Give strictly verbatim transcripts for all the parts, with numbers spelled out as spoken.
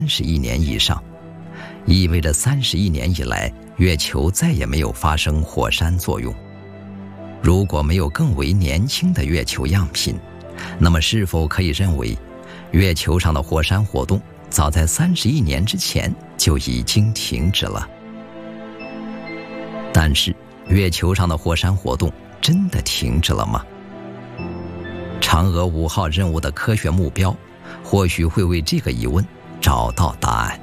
十亿年以上，意味着三十亿年以来，月球再也没有发生火山作用。如果没有更为年轻的月球样品，那么是否可以认为，月球上的火山活动早在三十亿年之前就已经停止了？但是，月球上的火山活动真的停止了吗？嫦娥五号任务的科学目标，或许会为这个疑问找到答案。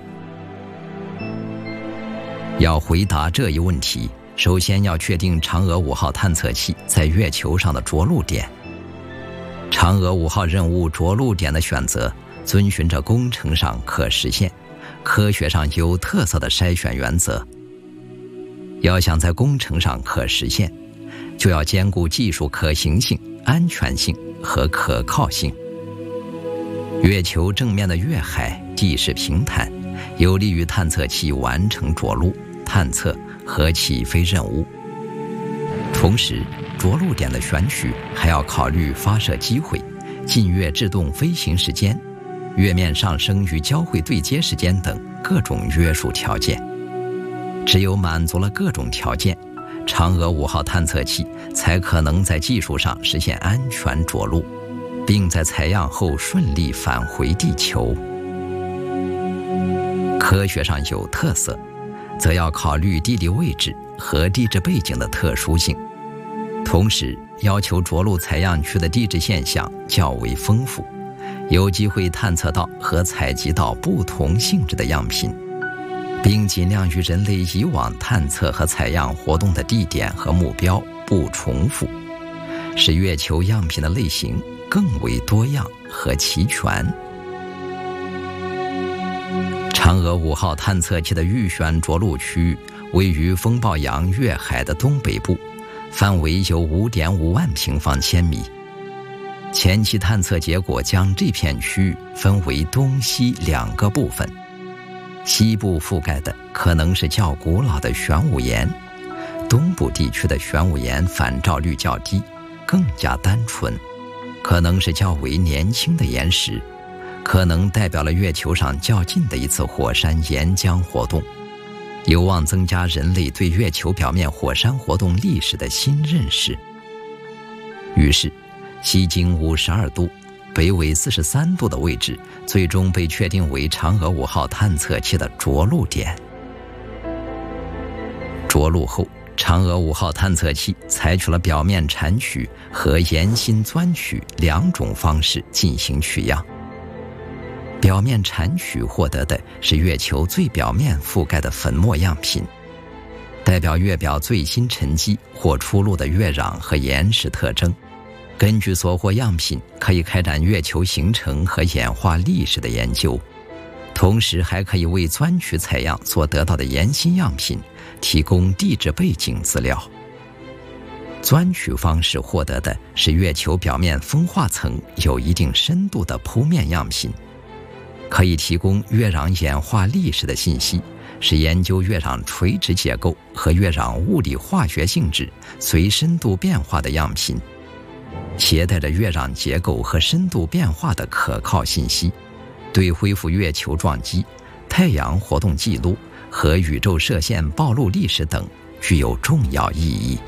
要回答这一问题，首先要确定嫦娥五号探测器在月球上的着陆点。嫦娥五号任务着陆点的选择，遵循着工程上可实现、科学上有特色的筛选原则。要想在工程上可实现，就要兼顾技术可行性、安全性和可靠性。月球正面的月海地势平坦，有利于探测器完成着陆、探测和起飞任务。同时，着陆点的选取还要考虑发射机会、近月制动飞行时间、月面上升与交会对接时间等各种约束条件。只有满足了各种条件，嫦娥五号探测器才可能在技术上实现安全着陆，并在采样后顺利返回地球。科学上有特色，则要考虑地理位置和地质背景的特殊性，同时要求着陆采样区的地质现象较为丰富，有机会探测到和采集到不同性质的样品，并尽量与人类以往探测和采样活动的地点和目标不重复，使月球样品的类型更为多样和齐全。嫦娥五号探测器的预选着陆区位于风暴洋月海的东北部，范围有 五点五万平方千米。前期探测结果将这片区域分为东西两个部分，西部覆盖的可能是较古老的玄武岩，东部地区的玄武岩反照率较低，更加单纯，可能是较为年轻的岩石，可能代表了月球上较近的一次火山岩浆活动，有望增加人类对月球表面火山活动历史的新认识。于是，西经五十二度、北纬四十三度的位置，最终被确定为嫦娥五号探测器的着陆点。着陆后，嫦娥五号探测器采取了表面产取和岩心钻取两种方式进行取样。表面产取获得的是月球最表面覆盖的粉末样品，代表月表最新沉积或出露的月壤和岩石特征。根据所获样品，可以开展月球形成和演化历史的研究，同时还可以为钻取采样所得到的岩心样品提供地质背景资料。钻取方式获得的是月球表面风化层有一定深度的铺面样品，可以提供月壤演化历史的信息，是研究月壤垂直结构和月壤物理化学性质随深度变化的样品，携带着月壤结构和深度变化的可靠信息，对恢复月球撞击、太阳活动记录和宇宙射线暴露历史等具有重要意义。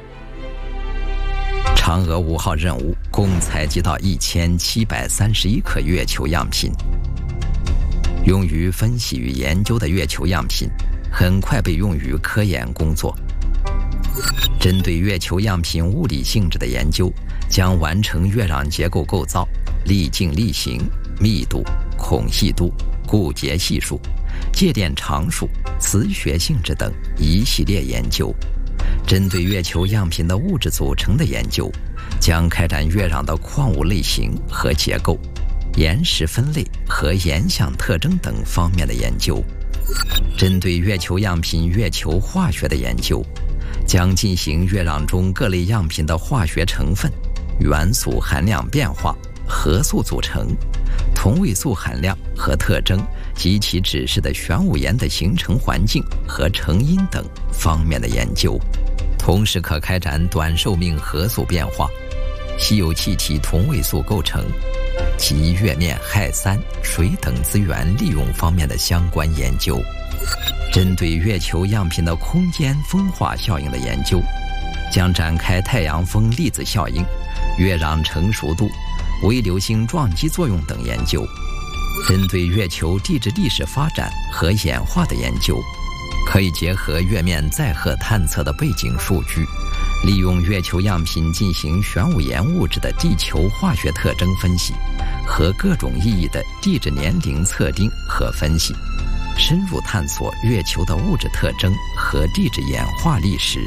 嫦娥五号任务共采集到一千七百三十一颗月球样品，用于分析与研究的月球样品很快被用于科研工作。针对月球样品物理性质的研究，将完成月壤结构构造、粒径粒型、密度、孔隙度、固结系数、介电常数、磁学性质等一系列研究。针对月球样品的物质组成的研究，将开展月壤的矿物类型和结构、岩石分类和岩相特征等方面的研究。针对月球样品月球化学的研究，将进行月壤中各类样品的化学成分、元素含量变化、合素组成、同位素含量和特征及其指示的玄武岩的形成环境和成因等方面的研究。同时可开展短寿命合素变化、稀有气体同位素构成、 及月面氦三、水等资源利用方面的相关研究，针对月球样品的空间风化效应的研究，将展开太阳风粒子效应、月壤成熟度、微流星撞击作用等研究，针对月球地质历史发展和演化的研究，可以结合月面载荷探测的背景数据，利用月球样品进行玄武岩物质的地球化学特征分析和各种意义的地质年龄测定和分析，深入探索月球的物质特征和地质演化历史。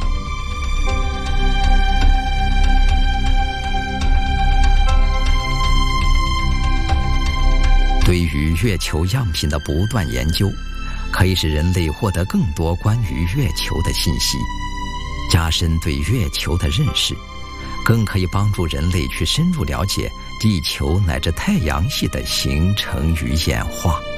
对于月球样品的不断研究，可以使人类获得更多关于月球的信息，加深对月球的认识，更可以帮助人类去深入了解地球乃至太阳系的形成与演化。